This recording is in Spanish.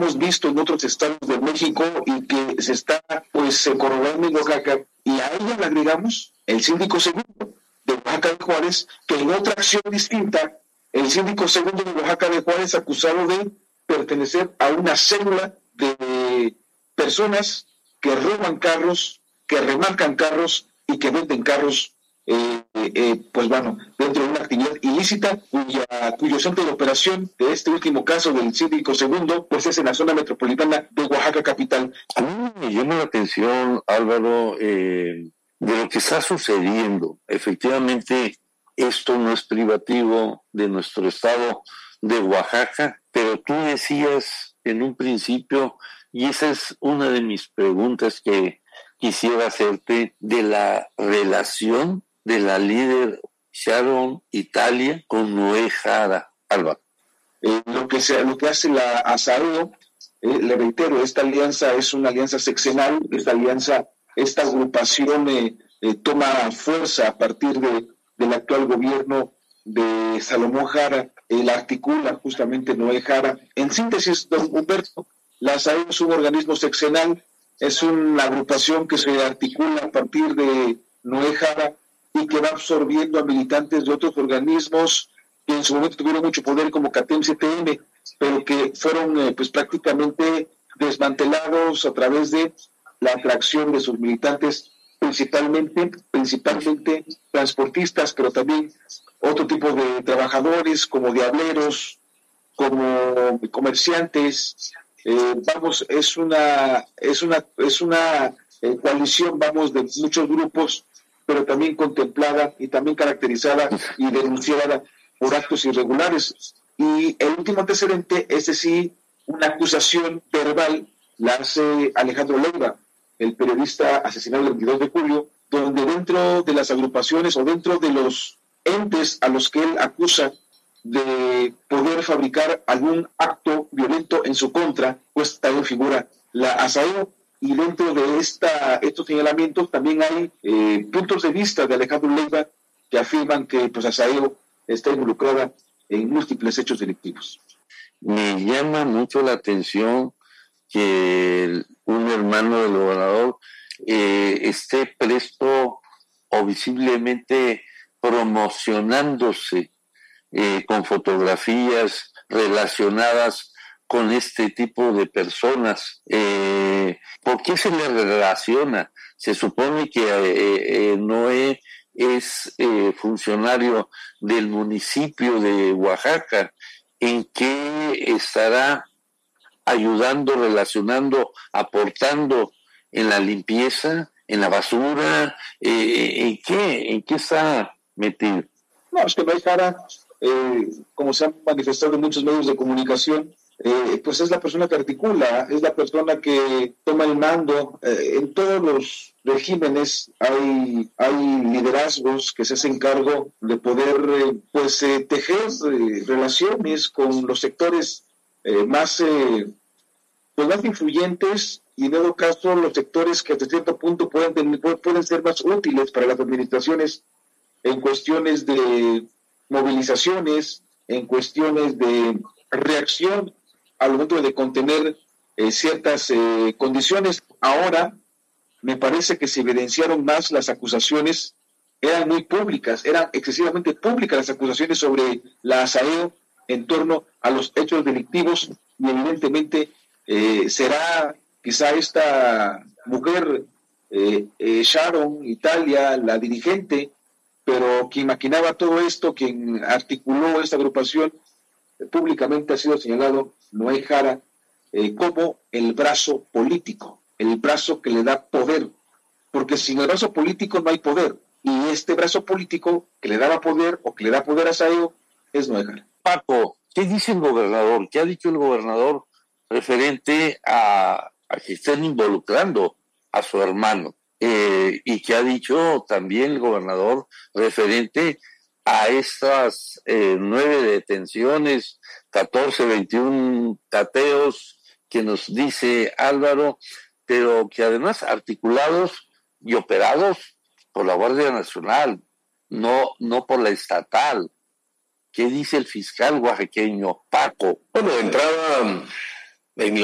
hemos visto en otros estados de México y que se está corroborando en Oaxaca, y a ella le agregamos el síndico segundo de Oaxaca de Juárez, que en otra acción distinta, el síndico segundo de Oaxaca de Juárez acusado de pertenecer a una célula de personas que roban carros, que remarcan carros y que venden carros, dentro de una actividad ilícita cuyo centro de operación de este último caso del síndico segundo, pues es en la zona metropolitana de Oaxaca capital. A mí me llama la atención, Álvaro, de lo que está sucediendo. Efectivamente, esto no es privativo de nuestro estado de Oaxaca, pero tú decías en un principio, y esa es una de mis preguntas que quisiera hacerte, de la relación de la líder Sharon Italia con Noé Jara, Álvaro. Lo que hace la ASAEO, le reitero, esta alianza es una alianza sexenal, esta agrupación toma fuerza a partir del actual gobierno de Salomón Jara, la articula justamente Noé Jara. En síntesis, don Humberto, la ASAEO es un organismo sexenal, es una agrupación que se articula a partir de Noé Jara y que va absorbiendo a militantes de otros organismos que en su momento tuvieron mucho poder, como CATEM-CTM, pero que fueron prácticamente desmantelados a través de la atracción de sus militantes, principalmente transportistas, pero también otro tipo de trabajadores, como diableros, como comerciantes. Es una coalición, de muchos grupos, pero también contemplada y también caracterizada y denunciada por actos irregulares. Y el último antecedente, una acusación verbal, la hace Alejandro Leiva, el periodista asesinado el 22 de julio, donde dentro de las agrupaciones o dentro de los entes a los que él acusa de poder fabricar algún acto violento en su contra, pues también figura la ASAEO. Y dentro de estos señalamientos también hay puntos de vista de Alejandro Leiva que afirman que ASAEO está involucrada en múltiples hechos delictivos. Me llama mucho la atención que un hermano del gobernador esté presto o visiblemente promocionándose con fotografías relacionadas con este tipo de personas. ¿Por qué se le relaciona? Se supone que Noé es funcionario del municipio de Oaxaca. ¿En qué estará ayudando, relacionando, aportando en la limpieza, en la basura? ¿En qué está metido? No, es que Noé Jara, como se han manifestado en muchos medios de comunicación, es la persona que articula, es la persona que toma el mando. En todos los regímenes hay liderazgos que se hacen cargo de poder tejer relaciones con los sectores más influyentes, y en todo caso los sectores que hasta cierto punto pueden ser más útiles para las administraciones en cuestiones de movilizaciones, en cuestiones de reacción al momento de contener ciertas condiciones. Ahora me parece que se evidenciaron más las acusaciones, eran muy públicas, eran excesivamente públicas las acusaciones sobre la ASAEO en torno a los hechos delictivos, y evidentemente será quizá esta mujer, Sharon Italia, la dirigente, pero quien maquinaba todo esto, quien articuló esta agrupación, públicamente ha sido señalado Noé Jara como el brazo político, el brazo que le da poder, porque sin el brazo político no hay poder, y este brazo político que le daba poder o que le da poder a SAEO es Noé Jara. Paco, ¿qué dice el gobernador? ¿Qué ha dicho el gobernador referente a que estén involucrando a su hermano? Y que ha dicho también el gobernador referente a estas 9 detenciones, 14, 21 cateos que nos dice Álvaro, pero que además articulados y operados por la Guardia Nacional, no por la estatal. ¿Qué dice el fiscal oaxaqueño, Paco? Bueno, de entrada, en